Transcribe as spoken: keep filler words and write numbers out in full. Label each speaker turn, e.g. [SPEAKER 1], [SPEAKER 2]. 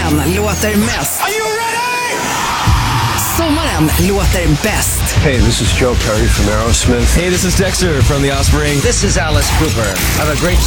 [SPEAKER 1] Sommaren låter mest.
[SPEAKER 2] Are you ready?
[SPEAKER 1] Sommaren låter bäst.
[SPEAKER 3] Hey, this is Joe Perry from Aerosmith.
[SPEAKER 4] Hey, this is Dexter from The Offspring.
[SPEAKER 5] This is Alice Cooper. I have a great